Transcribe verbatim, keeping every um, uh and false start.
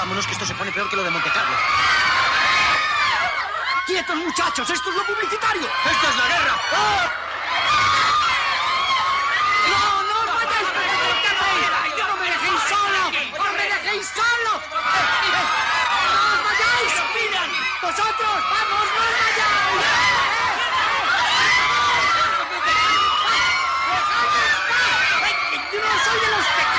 Vámonos, que esto se pone peor que lo de Monte Carlo. ¡Quietos, muchachos! ¡Esto es lo publicitario! ¡Esto es la guerra! ¡Oh! ¡No, no os vayáis! ¡No me dejéis solo! ¡No me dejéis solo! ¡No os vayáis! ¡Vosotros, vamos!